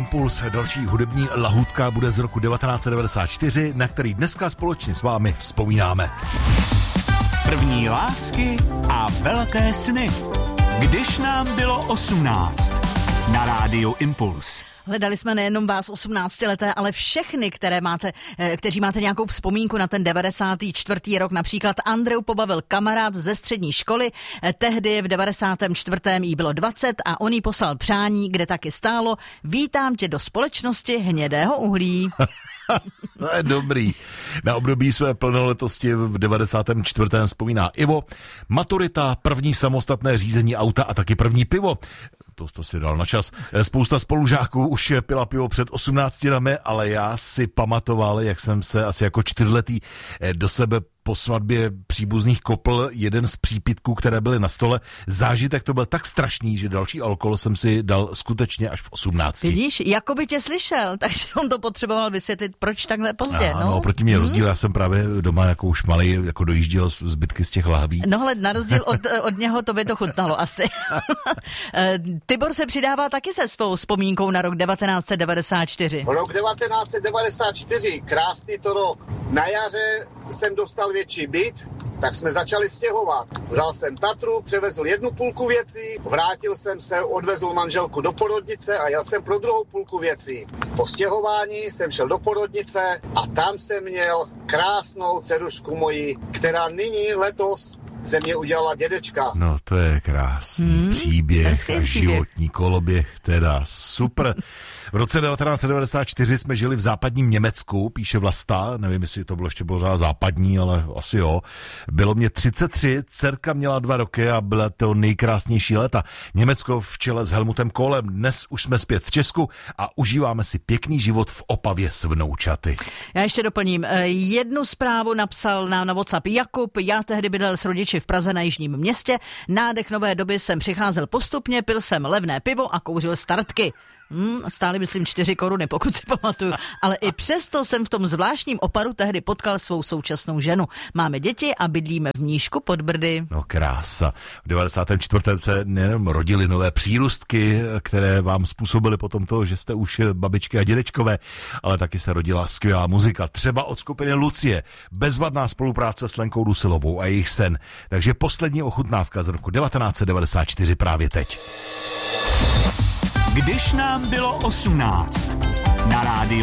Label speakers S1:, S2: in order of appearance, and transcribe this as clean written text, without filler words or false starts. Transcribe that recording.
S1: Impuls, další hudební lahůdka bude z roku 1994, na který dneska společně s vámi vzpomínáme.
S2: První lásky a velké sny. Když nám bylo 18. Na rádiu Impuls.
S3: Hledali jsme nejenom vás 18leté, ale všechny, kteří máte nějakou vzpomínku na ten 94. rok. Například Andreu pobavil kamarád ze střední školy. Tehdy v 94. jí bylo 20 a on jí poslal přání, kde taky stálo: vítám tě do společnosti hnědého uhlí.
S1: No je dobrý. Na období své plnoletosti v 94. vzpomíná Ivo. Maturita, první samostatné řízení auta a taky první pivo. To si dal na čas. Spousta spolužáků už pila pivo před 18 dny, ale já si pamatoval, jak jsem se asi jako 4letý do sebe po svatbě příbuzných kopl jeden z přípitků, které byly na stole. Zážitek to byl tak strašný, že další alkohol jsem si dal skutečně až v 18.
S3: Vidíš, jako by tě slyšel, takže on to potřeboval vysvětlit, proč takhle pozdě.
S1: No, proti mě rozdíl, já jsem právě doma jako už malej, jako dojížděl zbytky z těch lahví.
S3: No ale na rozdíl od něho to by to chutnalo asi. Tibor se přidává taky se svou vzpomínkou na rok 1994.
S4: Rok 1994, krásný to rok. Na jaře jsem dostal větší byt, tak jsme začali stěhovat. Vzal jsem Tatru, převezl jednu půlku věcí, vrátil jsem se, odvezl manželku do porodnice a jel jsem pro druhou půlku věcí. Po stěhování jsem šel do porodnice a tam jsem měl krásnou dcerušku moji, která nyní letos ze mě udělala dědečka.
S1: No to je krásný příběh a životní koloběh, teda super. V roce 1994 jsme žili v západním Německu, píše Vlasta, nevím, jestli to bylo ještě bylo západní, ale asi jo. Bylo mě 33, dcerka měla 2 roky a byla to nejkrásnější léta. Německo v čele s Helmutem Kohlem, dnes už jsme zpět v Česku a užíváme si pěkný život v Opavě s vnoučaty.
S3: Já ještě doplním, jednu zprávu napsal na WhatsApp Jakub, já tehdy bydlel s rodiči v Praze na Jižním Městě, nádech nové doby jsem přicházel postupně, pil jsem levné pivo a kouřil startky. Stály myslím 4 koruny, pokud si pamatuju, ale i přesto jsem v tom zvláštním oparu tehdy potkal svou současnou ženu. Máme děti a bydlíme v Mníšku pod Brdy.
S1: No krása. V 94. se nejenom rodily nové přírůstky, které vám způsobily potom to, že jste už babičky a dědečkové, ale taky se rodila skvělá muzika. Třeba od skupiny Lucie. Bezvadná spolupráce s Lenkou Dusilovou a jejich sen. Takže poslední ochutnávka z roku 1994 právě teď.
S2: Když nám bylo 18. Na rádiu